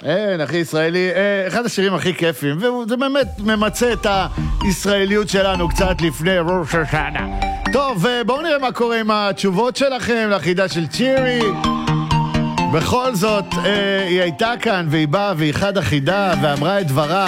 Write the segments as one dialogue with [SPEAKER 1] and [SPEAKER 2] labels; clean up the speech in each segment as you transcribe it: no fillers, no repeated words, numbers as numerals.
[SPEAKER 1] אין, אחי ישראלי, אחד השירים הכי כיפים, וזה באמת ממצא את הישראליות שלנו קצת לפני ראש השנה. טוב, בואו נראה מה קורה עם התשובות שלכם לחידה של צ'ירי. בכל זאת, היא הייתה כאן והיא באה והיא חד החידה ואמרה את דברה.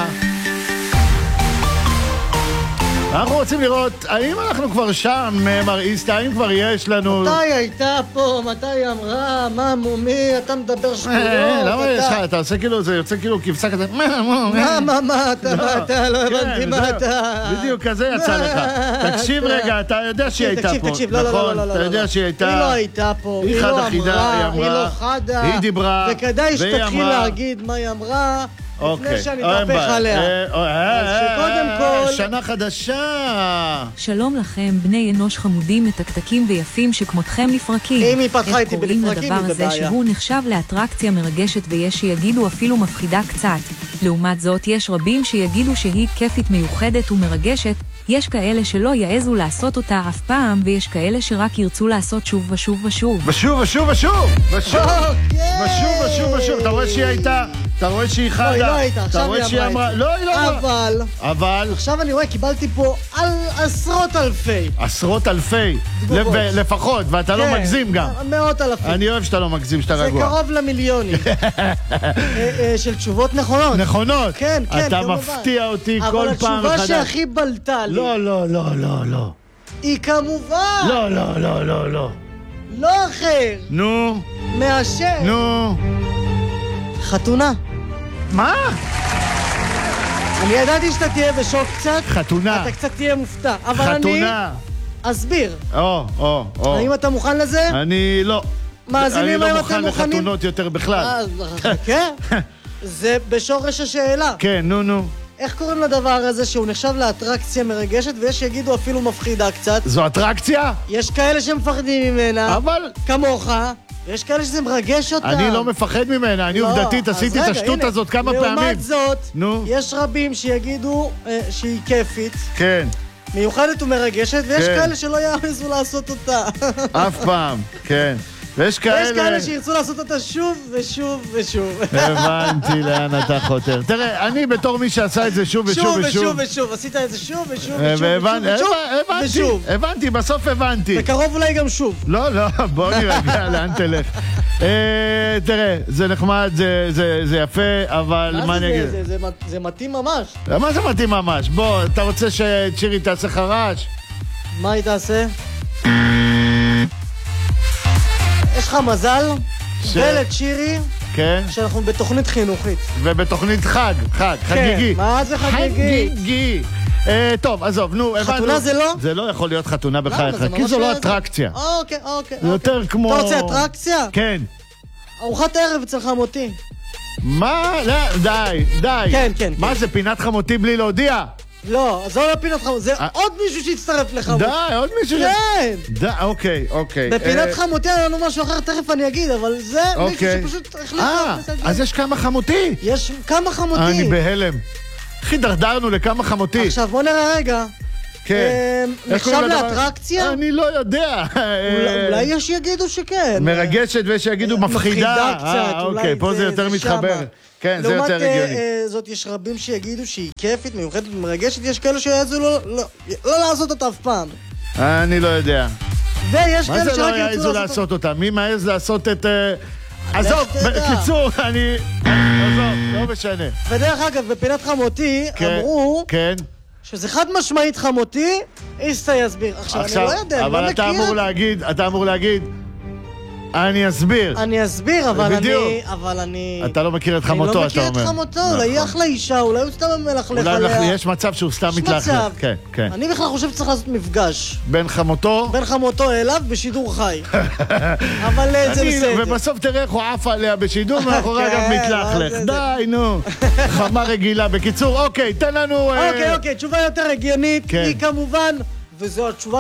[SPEAKER 1] אנחנו רוצים לראות, האם אנחנו כבר שם, מר איסטה, האם כבר יש לנו...
[SPEAKER 2] מתי הייתה פה? מתי היא אמרה? מה מומי? אתה מדבר שטויות?
[SPEAKER 1] למה יש לך? אתה עושה כאילו, זה יוצא כאילו כבשה כזה...
[SPEAKER 2] מה, אתה לא הבנתי מה אתה...
[SPEAKER 1] בדיוק כזה יצא לך. תקשיב רגע, אתה יודע שהיא הייתה פה.
[SPEAKER 2] תקשיב, לא.
[SPEAKER 1] אתה יודע שהיא הייתה...
[SPEAKER 2] היא לא הייתה פה, היא לא אמרה, היא לא חדה.
[SPEAKER 1] היא דיברה,
[SPEAKER 2] וכדאי שתתחיל להגיד מה היא אמרה. לפני שאני אתהפך עליה. אז שקודם כל...
[SPEAKER 1] שנה חדשה.
[SPEAKER 3] שלום לכם, בני אנוש חמודים, מתקתקים ויפים שכמותכם לפרקים.
[SPEAKER 2] אם היא פתחה איתי בלפרקים, היא בבעיה.
[SPEAKER 3] איך קוראים לדבר הזה שהוא נחשב לאטרקציה מרגשת ויש שיגידו אפילו מפחידה קצת. לעומת זאת, יש רבים שיגידו שהיא כיפית מיוחדת ומרגשת. יש כאלה שלא יעזו לעשות אותה אף פעם, ויש כאלה שרק ירצו לעשות שוב ושוב ושוב.
[SPEAKER 1] ושוב. אתה רואה שהיא הייתה... אתה רואה שהיא חדה.
[SPEAKER 2] לא, היא לא הייתה, עכשיו היא אמרה את זה.
[SPEAKER 1] לא, היא לא אמרה. אבל...
[SPEAKER 2] עכשיו אני רואה, קיבלתי פה על עשרות אלפי.
[SPEAKER 1] עשרות אלפי. לפחות, ואתה לא מגזים גם.
[SPEAKER 2] מאות אלפים.
[SPEAKER 1] אני אוהב שאתה לא מגזים, שאתה רגוע.
[SPEAKER 2] זה קרוב למיליונים. של תשובות נכונות.
[SPEAKER 1] נכונות?
[SPEAKER 2] כן,
[SPEAKER 1] אתה מפתיע אותי כל פעם מחדש.
[SPEAKER 2] אבל התשובה שהכי בלטה לי.
[SPEAKER 1] לא.
[SPEAKER 2] היא כמובן.
[SPEAKER 1] לא.
[SPEAKER 2] לא אחר.
[SPEAKER 1] נו.
[SPEAKER 2] מאשר.
[SPEAKER 1] נו.
[SPEAKER 2] חתונה.
[SPEAKER 1] מה?
[SPEAKER 2] אני ידעתי שאתה תהיה בשוק קצת.
[SPEAKER 1] חתונה.
[SPEAKER 2] אתה קצת תהיה מופתע. אבל
[SPEAKER 1] חתונה.
[SPEAKER 2] אני אסביר.
[SPEAKER 1] האם
[SPEAKER 2] אתה מוכן לזה?
[SPEAKER 1] אני לא.
[SPEAKER 2] מאזינים,
[SPEAKER 1] אני לא מוכן לחתונות יותר בכלל.
[SPEAKER 2] כן? זה בשורש השאלה.
[SPEAKER 1] כן, נו.
[SPEAKER 2] איך קוראים לדבר הזה שהוא נחשב לאטרקציה מרגשת ויש שיגידו אפילו מפחידה קצת?
[SPEAKER 1] זו אטרקציה?
[SPEAKER 2] יש כאלה שמפחדים ממנה.
[SPEAKER 1] אבל...
[SPEAKER 2] כמוך. יש כאלה שזה מרגש אותם.
[SPEAKER 1] אני לא מפחד ממנה, אני עובדתית עשיתי את השטות הזאת כמה פעמים.
[SPEAKER 2] לעומת זאת, יש רבים שיגידו שהיא כיפית.
[SPEAKER 1] כן.
[SPEAKER 2] מיוחדת ומרגשת, ויש כאלה שלא יעזו לעשות אותה.
[SPEAKER 1] אף פעם, כן. ויש
[SPEAKER 2] כאלה שירצו לעשות אותה שוב ושוב.
[SPEAKER 1] הבנתי לאן אתה חותר. תראה, אני בתור מי שעשה את זה שוב ושוב.
[SPEAKER 2] עשית את זה שוב ושוב.
[SPEAKER 1] הבנתי, בסוף הבנתי.
[SPEAKER 2] בקרוב אולי גם שוב.
[SPEAKER 1] לא, בוא נרגע, לאן תלך. תראה, זה נחמד, זה יפה, אבל מה אני אגיד?
[SPEAKER 2] זה מתאים ממש.
[SPEAKER 1] מה זה מתאים ממש? בוא, אתה רוצה שצ'ירי תעשה חרש?
[SPEAKER 2] מה היא תעשה? יש לך מזל, ולצ'ירי, שאנחנו בתוכנית חינוכית.
[SPEAKER 1] ובתוכנית חגיגי.
[SPEAKER 2] כן, מה זה חגיגי?
[SPEAKER 1] חגיגי. טוב, עזוב, נו,
[SPEAKER 2] חתונה זה לא?
[SPEAKER 1] זה לא יכול להיות חתונה בחייך, כי זו לא אטרקציה.
[SPEAKER 2] אוקיי.
[SPEAKER 1] זה יותר כמו...
[SPEAKER 2] אתה רוצה אטרקציה?
[SPEAKER 1] כן.
[SPEAKER 2] ארוחת ערב אצל חמותי.
[SPEAKER 1] מה? די.
[SPEAKER 2] כן.
[SPEAKER 1] מה זה, פינת חמותי בלי להודיע?
[SPEAKER 2] לא, זו לא פינת חמותי, זה עוד מישהו שיצטרף לחמותי.
[SPEAKER 1] די, עוד מישהו?
[SPEAKER 2] כן.
[SPEAKER 1] די, אוקיי.
[SPEAKER 2] בפינת חמותי היה לנו משהו אחר, תכף אני אגיד, אבל זה מישהו שפשוט החליט.
[SPEAKER 1] אז יש כמה חמותי?
[SPEAKER 2] יש כמה חמותי.
[SPEAKER 1] אני בהלם. הכי דרדרנו לכמה חמותי.
[SPEAKER 2] עכשיו בוא נראה רגע.
[SPEAKER 1] כן.
[SPEAKER 2] נחשב לאטרקציה?
[SPEAKER 1] אני לא יודע.
[SPEAKER 2] אולי יש שיגידו שכן.
[SPEAKER 1] מרגשת ויש שיגידו מפחידה.
[SPEAKER 2] קצת.
[SPEAKER 1] אוקיי, פה זה יותר מתחבר. כן, זה יותר הגיוני.
[SPEAKER 2] לעומת זאת יש רבים שיגידו שהיא כיפית, מיוחדת ומרגשת, יש כאלה שיעזו לא לעשות אותה אף פעם.
[SPEAKER 1] אני לא יודע.
[SPEAKER 2] ויש כאלה
[SPEAKER 1] שרק
[SPEAKER 2] ירצו
[SPEAKER 1] מה זה לא יעזו לעשות אותה? מי מעז לעשות את... עזוב, בקיצור, עזוב, לא משנה.
[SPEAKER 2] ודרך אגב, בפינת חמותי אמרו...
[SPEAKER 1] כן.
[SPEAKER 2] שזה חד משמעית חמותי, איסטה יסביר. עכשיו, אני לא יודע, אני לא מכיר.
[SPEAKER 1] אבל אתה אמור להגיד, אני אסביר,
[SPEAKER 2] אבל אני...
[SPEAKER 1] אתה לא מכיר את חמותו, אתה אומר.
[SPEAKER 2] אני לא מכיר את חמותו, אולי היא אחלה אישה, אולי הוא סתם מלכלך עליה.
[SPEAKER 1] יש מצב שהוא סתם מתלכלך. כן.
[SPEAKER 2] אני בכלל חושב שצריך לעשות מפגש.
[SPEAKER 1] בין חמותו
[SPEAKER 2] אליו בשידור חי. אבל זה בסדר.
[SPEAKER 1] ובסוף תראה איך הוא עף עליה בשידור, מאחורי גם מתלכלך. די, נו. חמה רגילה. בקיצור, אוקיי, תן לנו...
[SPEAKER 2] אוקיי, תשובה יותר הגיונית. היא כמובן, וזו התשובה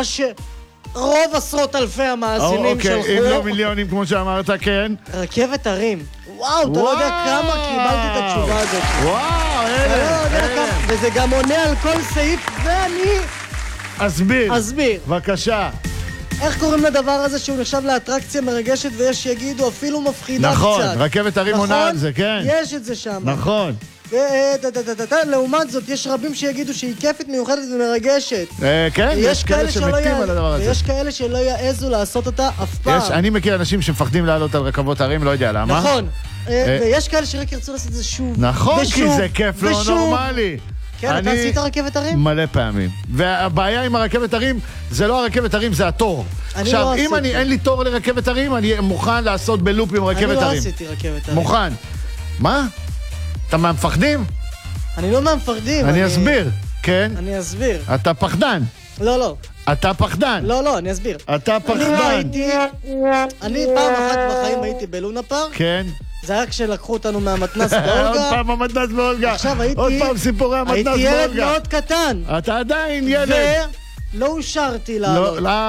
[SPEAKER 2] רוב עשרות אלפי המאזינים שלחו.
[SPEAKER 1] אוקיי, אם לא מיליונים כמו שאמרת, כן.
[SPEAKER 2] רכבת הרים. וואו, אתה לא יודע כמה קיבלתי את התשובה הזאת.
[SPEAKER 1] וואו,
[SPEAKER 2] וזה גם עונה על כל סעיף, ואני...
[SPEAKER 1] אסביר.
[SPEAKER 2] אסביר.
[SPEAKER 1] בבקשה.
[SPEAKER 2] איך קוראים לדבר הזה שהוא נחשב לאטרקציה מרגשת ויש שיגידו אפילו מפחידה קצת?
[SPEAKER 1] נכון, רכבת הרים עונה על זה, כן.
[SPEAKER 2] יש את זה שם.
[SPEAKER 1] נכון.
[SPEAKER 2] לעומת זאת, יש רבים שיגידו שהיא כיפית, מיוחדת ומרגשת.
[SPEAKER 1] כן, יש כאלה שמתים על הדבר הזה.
[SPEAKER 2] ויש כאלה שלא יעזו לעשות אותה אף פעם.
[SPEAKER 1] אני מכיר אנשים שמפחדים לעלות על רכבות הרים, לא יודע למה.
[SPEAKER 2] נכון. ויש כאלה שרק ירצו לעשות את זה שוב.
[SPEAKER 1] נכון, כי זה כיף לא נורמלי.
[SPEAKER 2] כן, אתה עשית רכבת הרים?
[SPEAKER 1] מלא פעמים. והבעיה עם הרכבת הרים, זה לא הרכבת הרים, זה התור. עכשיו, אם אין לי תור לרכבת הרים, אני מוכן לעשות בלופ עם רכבת הרים.
[SPEAKER 2] אני לא עשיתי רכבת הרים.
[SPEAKER 1] מוכן. מה? אתה מהמפחדים?
[SPEAKER 2] אני לא מהמפחדים.
[SPEAKER 1] אני אסביר, כן?
[SPEAKER 2] אני אסביר.
[SPEAKER 1] אתה פחדן.
[SPEAKER 2] לא, לא.
[SPEAKER 1] אתה פחדן.
[SPEAKER 2] לא, אני אסביר.
[SPEAKER 1] אתה פחדן.
[SPEAKER 2] אני פעם אחת בחיים הייתי בלונה פארק.
[SPEAKER 1] כן.
[SPEAKER 2] זה היה כשלקחו אותנו מהמתנ"ס באולגה.
[SPEAKER 1] עוד פעם המתנ"ס באולגה.
[SPEAKER 2] עכשיו הייתי...
[SPEAKER 1] עוד פעם סיפורי המתנ"ס באולגה.
[SPEAKER 2] הייתי ילד מאוד קטן.
[SPEAKER 1] אתה עדיין ילד.
[SPEAKER 2] ולא אושרתי לעלות.
[SPEAKER 1] לא.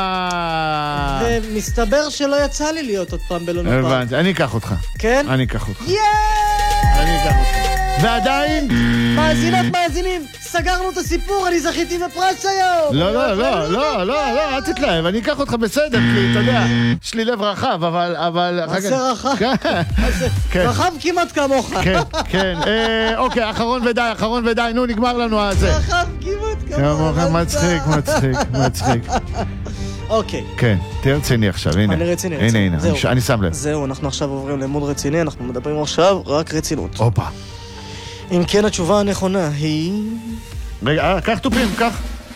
[SPEAKER 2] ומסתבר שלא יצא לי להיות עוד פעם בלונה פארק.
[SPEAKER 1] הבנתי, אני אקח אותך.
[SPEAKER 2] כן?
[SPEAKER 1] אני אקח אותך.
[SPEAKER 2] אני
[SPEAKER 1] אקח אותך. ועדיין...
[SPEAKER 2] מאזינים, סגרנו את הסיפור, אני זכיתי בפרס היום.
[SPEAKER 1] לא, אל תתלהב, אני אקח אותך בסדר, כי אתה יודע, יש לי לב רחב, אבל...
[SPEAKER 2] מה זה רחב? רחב כמעט כמוך.
[SPEAKER 1] כן, אוקיי, אחרון ודי, נו, נגמר לנו הזה.
[SPEAKER 2] רחב כמעט כמוך.
[SPEAKER 1] מצחיק.
[SPEAKER 2] אוקיי.
[SPEAKER 1] כן, תהיה רציני עכשיו, הנה.
[SPEAKER 2] אני רציני.
[SPEAKER 1] הנה, אני שם לב.
[SPEAKER 2] זהו, אנחנו עכשיו עוברים למוד רציני, אנחנו מדברים עכשיו רק רצינות.
[SPEAKER 1] הופה.
[SPEAKER 2] אם כן, התשובה הנכונה היא...
[SPEAKER 1] רגע, קח תופים, קח.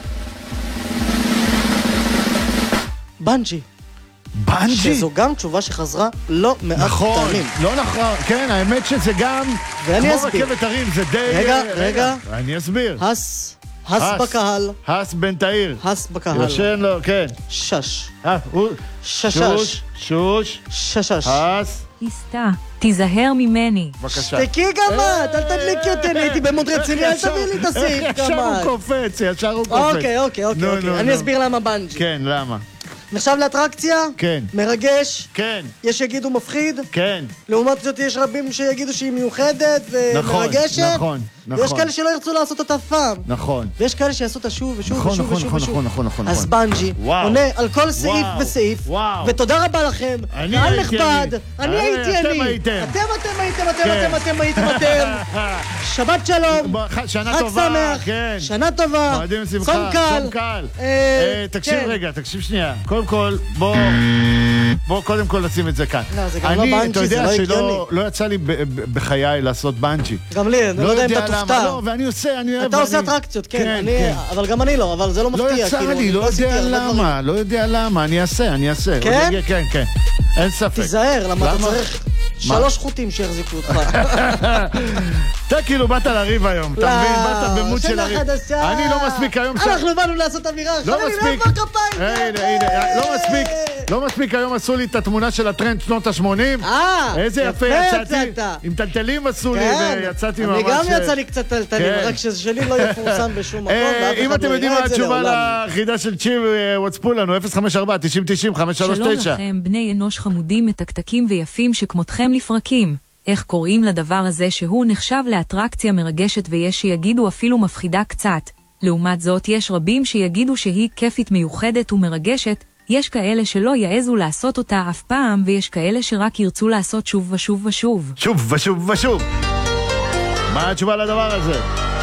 [SPEAKER 2] בנג'י.
[SPEAKER 1] בנג'י?
[SPEAKER 2] שזו גם תשובה שחזרה לא מעט פעמים.
[SPEAKER 1] לא נכון, כן, האמת שזה גם...
[SPEAKER 2] ואני אסביר.
[SPEAKER 1] כמו רכבת הרים, זה די...
[SPEAKER 2] רגע.
[SPEAKER 1] אני אסביר.
[SPEAKER 2] הס בקהל.
[SPEAKER 1] הס בן תאיר.
[SPEAKER 2] הס בקהל.
[SPEAKER 1] ישן לו, כן.
[SPEAKER 2] שש.
[SPEAKER 1] שוש.
[SPEAKER 2] ששש.
[SPEAKER 1] הס.
[SPEAKER 3] הסתה, תיזהר ממני.
[SPEAKER 1] בבקשה.
[SPEAKER 2] שתקי גם את, אל תדליק יותר, הייתי במוד רציני, אל תביא לי את הסעיף גם את.
[SPEAKER 1] ישר הוא קופץ.
[SPEAKER 2] אוקיי. אני אסביר למה בנג'י.
[SPEAKER 1] כן, למה?
[SPEAKER 2] נחשב לאטרקציה?
[SPEAKER 1] כן.
[SPEAKER 2] מרגש?
[SPEAKER 1] כן.
[SPEAKER 2] יש שיגידו מפחיד?
[SPEAKER 1] כן.
[SPEAKER 2] לעומת זאת יש רבים שיגידו שהיא מיוחדת ומרגשת?
[SPEAKER 1] נכון.
[SPEAKER 2] ויש כאלה שלא ירצו לעשות אותה אף פעם.
[SPEAKER 1] נכון.
[SPEAKER 2] ויש כאלה שיעשו אותה שוב ושוב.
[SPEAKER 1] נכון.
[SPEAKER 2] אז בנג'י עונה על כל סעיף וסעיף. ותודה רבה לכם. קהל נכבד. אני הייתי אני. אתם הייתם. שבת שלום.
[SPEAKER 1] שנה
[SPEAKER 2] חג
[SPEAKER 1] טובה.
[SPEAKER 2] שמח. שנה טובה. צום קל.
[SPEAKER 1] תקשיב שנייה. קודם כל, קודם כל נשים את זה כאן.
[SPEAKER 2] לא, זה גם לא בנג'י, זה לא הגיוני.
[SPEAKER 1] אתה יודע שלא יצא לי בחיי לעשות בנג'י.
[SPEAKER 2] גם לי, אני לא יודע אם אתה תופתע.
[SPEAKER 1] לא, ואני עושה, אני אוהב...
[SPEAKER 2] אתה עושה אטרקציות, כן. אבל גם אני לא, אבל זה לא מפתיע.
[SPEAKER 1] לא יצא לי, לא יודע למה, אני אעשה.
[SPEAKER 2] כן?
[SPEAKER 1] כן. אין ספק.
[SPEAKER 2] תיזהר, למה אתה צריך 3 חוטים שיחזיקו אותך.
[SPEAKER 1] אתה כאילו באת לריב היום, אתה מבין? באת במות של הריב. אני לא מספיק היום...
[SPEAKER 2] אנחנו באנו לעשות אווירה,
[SPEAKER 1] לא מספיק. לא מספיק היום עשו לי את התמונה של הטרנד שנות ה-80. איזה יפה יצאתי. עם טלטלים עשו לי ויצאתי ממש...
[SPEAKER 2] אני גם יצא לי קצת טלטלים, רק ששלי לא יפורסם בשום מקום.
[SPEAKER 1] אם אתם יודעים מה התשובה לחידה של צ'יב, וואטספו לנו 054-90-90-539.
[SPEAKER 3] שלום לכם, בני אנוש חמודים, מתקתקים ויפים שכמותכם לפרקים. איך קוראים לדבר הזה שהוא נחשב לאטרקציה מרגשת ויש שיגידו אפילו מפחידה קצת. לעומת זאת, יש רבים שיגידו שהיא כיפית מיוחדת ומרגשת, יש כאלה שלא יעזו לעשות אותה אף פעם, ויש כאלה שרק ירצו לעשות שוב ושוב ושוב.
[SPEAKER 1] שוב. מה התשובה לדבר הזה?